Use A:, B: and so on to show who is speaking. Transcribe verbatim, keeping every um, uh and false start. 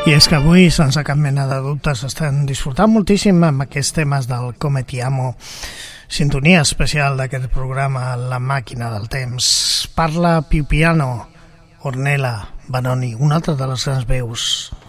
A: I és que avui, sense cap mena de dubtes, estem disfrutant moltíssim amb aquests temes del Come Ti Amo, sintonia especial d'aquest programa La Màquina del Temps. Parla Piu Piano, Ornella Vanoni, una altra de les grans veus